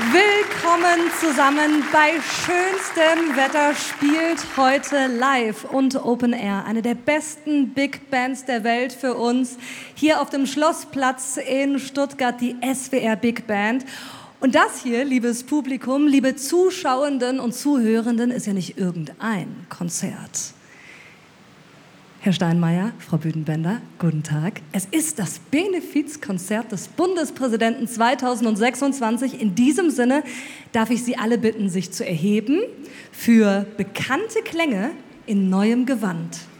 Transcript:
Willkommen zusammen bei schönstem Wetter spielt heute live und Open Air. Eine der besten Big Bands der Welt für uns. Hier auf dem Schlossplatz in Stuttgart, die SWR Big Band. Und das hier, liebes Publikum, liebe Zuschauenden und Zuhörenden, ist ja nicht irgendein Konzert. Herr Steinmeier, Frau Büdenbender, guten Tag. Es ist das Benefizkonzert des Bundespräsidenten 2026. In diesem Sinne darf ich Sie alle bitten, sich zu erheben für bekannte Klänge in neuem Gewand.